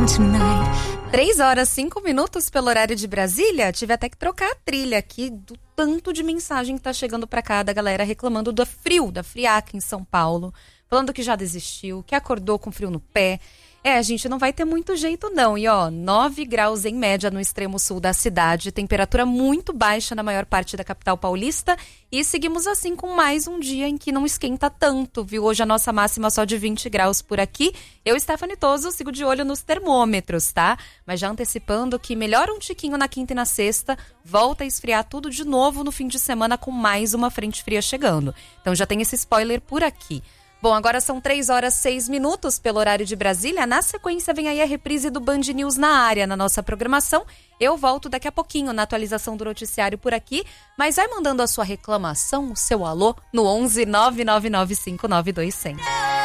3h05 pelo horário de Brasília. Tive até que trocar a trilha aqui do tanto de mensagem que tá chegando pra cá da galera reclamando do frio, da friaca em São Paulo, falando que já desistiu, que acordou com frio no pé. A gente não vai ter muito jeito não. E 9 graus em média no extremo sul da cidade, temperatura muito baixa na maior parte da capital paulista e seguimos assim com mais um dia em que não esquenta tanto, viu? Hoje a nossa máxima só de 20 graus por aqui. Eu, Stephanie Toso, sigo de olho nos termômetros, tá? Mas já antecipando que melhora um tiquinho na quinta e na sexta, volta a esfriar tudo de novo no fim de semana com mais uma frente fria chegando. Então já tem esse spoiler por aqui. Bom, agora são 3h06 pelo horário de Brasília. Na sequência vem aí a reprise do Band News na área, na nossa programação. Eu volto daqui a pouquinho na atualização do noticiário por aqui, mas vai mandando a sua reclamação, o seu alô, no 11 999592100.